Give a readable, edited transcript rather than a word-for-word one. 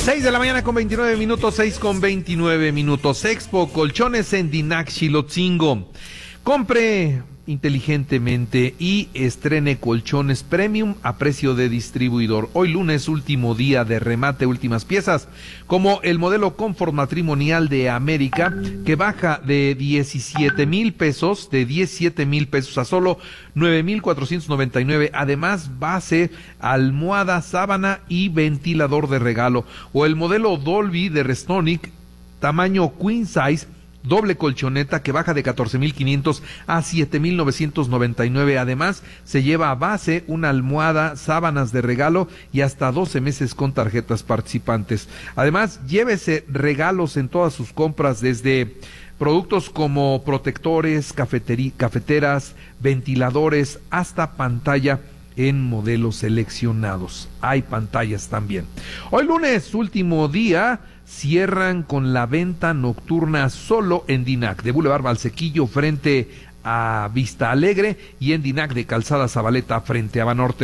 6:29 a.m, 6:29 a.m. Expo Colchones en Dinac, Xilotzingo. Compre inteligentemente y estrene colchones premium a precio de distribuidor. Hoy lunes, último día de remate, últimas piezas, como el modelo Confort Matrimonial de América, que baja de 17,000 pesos, a solo 9,499. Además, base, almohada, sábana y ventilador de regalo. O el modelo Dolby de Restonic, tamaño queen size, doble colchoneta, que baja de 14,500 a 7,999. Además, se lleva a base una almohada, sábanas de regalo y hasta 12 meses con tarjetas participantes. Además, llévese regalos en todas sus compras, desde productos como protectores, cafeteras, ventiladores, hasta pantalla en modelos seleccionados. Hay pantallas también. Hoy lunes, último día, cierran con la venta nocturna solo en Dinac, de Boulevard Valsequillo frente a Vista Alegre, y en Dinac de Calzada Zabaleta frente a Banorte.